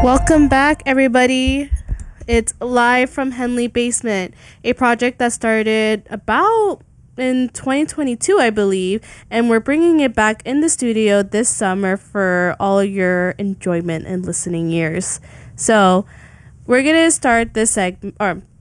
Welcome back, everybody. It's live from Henley Basement, a project that started about in 2022, I believe, and we're bringing it back in the studio this summer for all your enjoyment and listening ears. So, we're gonna start this segment,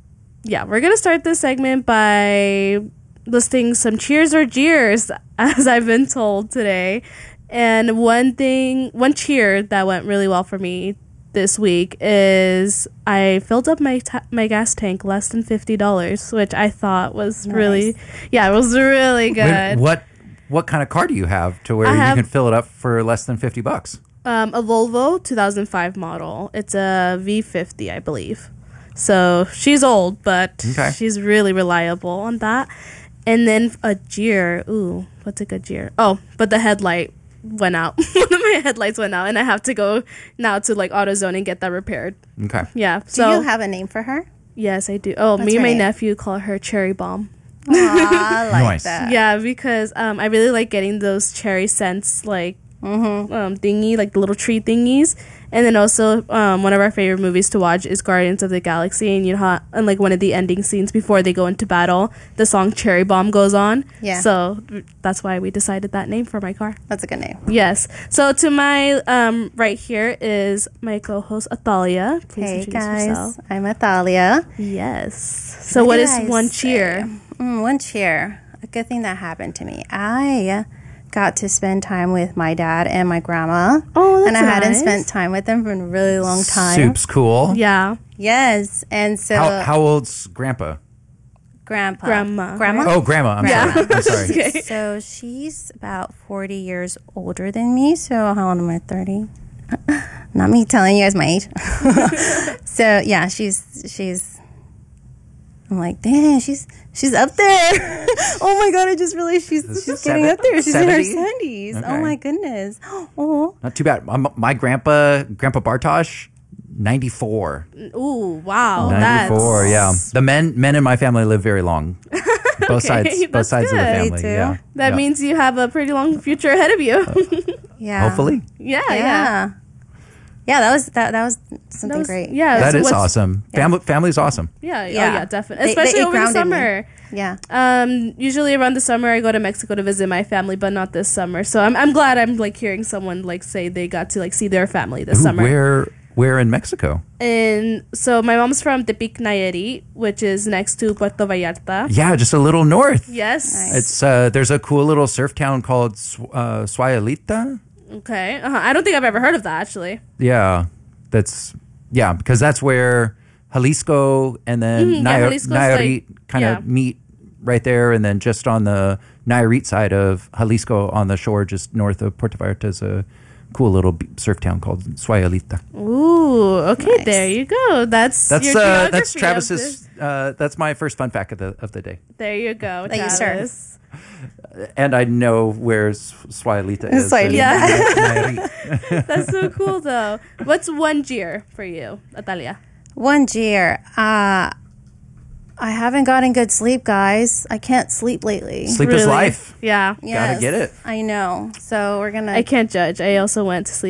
by listing some cheers or jeers, as I've been told today. And one cheer that went really well for me this week is I filled up my gas tank less than $50, which I thought was Nice. it was really good. Wait, what kind of car do you have to where you can fill it up for less than $50? A Volvo 2005 model. It's a V50, I believe. So she's old, but she's really reliable on that. And then a jeer. Ooh, what's a good jeer? Oh, but the headlight went out. One of my headlights went out, and I have to go now to AutoZone and get that repaired. Okay. Yeah. Do So you have a name for her? yes, I do. Oh, What's me and her my name? nephew call her Cherry Bomb. Aw, I like Nice. that. Yeah, because I really like getting those cherry scents, thingy, like the little tree thingies. And then also, one of our favorite movies to watch is Guardians of the Galaxy, and and one of the ending scenes before they go into battle, the song "Cherry Bomb" goes on. Yeah. So that's why we decided that name for my car. That's a good name. Yes. So to my right here is my co-host Athalia. Please Hey introduce guys, yourself. I'm Athalia. Yes. So what did is I one say? cheer? One cheer. A good thing that happened to me. I got to spend time with my dad and my grandma. Oh, that's and I hadn't nice. spent time with them for a really long time. Soup's cool. Yeah. Yes, and so How old's Grandpa? Grandma. Oh, Grandma. I'm sorry. I'm sorry. Okay. So she's about 40 years older than me. So how old am I? 30? Not me telling you guys my age. So yeah, she's. I'm like, dang, she's up there. Oh my god, I just realized she's getting up there. She's in her 70s. Okay. Oh my goodness. Oh, Not too bad. My Grandpa Bartosh, 94. Ooh, wow. 94, yeah. The men in my family live very long. Both sides of the that's good. family. Me too. Yeah. That Yeah. means you have a pretty long future ahead of you. yeah. Hopefully. yeah. Yeah, that was something great. Yeah. That so is what's- awesome. Family's awesome. Yeah, Yeah. yeah, definitely. They Especially over the grounded me. summer. Yeah. Usually around the summer I go to Mexico to visit my family, but not this summer. So I'm glad I'm hearing someone say they got to see their family this summer. Where in Mexico? And so my mom's from Tepic, Nayarit, which is next to Puerto Vallarta. Yeah, just a little north. Yes. Nice. It's there's a cool little surf town called Suayalita. Okay. I don't think I've ever heard of that actually. Yeah, because that's where Jalisco and then Jalisco's Nayarit kind yeah. of meet right there, and then just on the Nayarit side of Jalisco on the shore, just north of Puerto Vallarta, is a cool little surf town called Suayalita. Ooh, okay, Nice. there you go. That's your That's geography of Travis's. That's my first fun fact of the day, There you go, That you Travis. and I know where Suayalita is. Suayalita. Nayarit. That's so cool, though. What's one jeer for you, Atalia? One jeer. I haven't gotten good sleep, guys. I can't sleep lately. Sleep is Really? life. Yeah. Yes, get it. I know. So we're gonna. I can't judge. I also went to sleep